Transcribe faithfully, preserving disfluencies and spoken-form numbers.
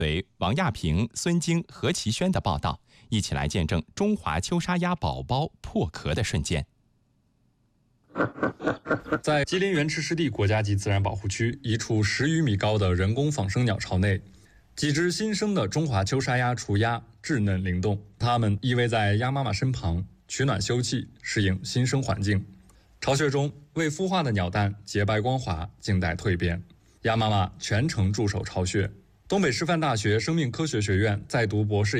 随王亚平、孙晶、何其轩的报道，一起来见证中华秋沙鸭宝宝破壳的瞬间。 在吉林原池湿地国家级自然保护区一处十余米高的人工仿生鸟巢内，几只新生的中华秋沙鸭雏鸭稚嫩灵动，它们依偎在鸭妈妈身旁，取暖休憩，适应新生环境。巢穴中未孵化的鸟蛋洁白光滑，静待蜕变。鸭妈妈全程驻守巢穴。东北师范大学生命科学学院在读博士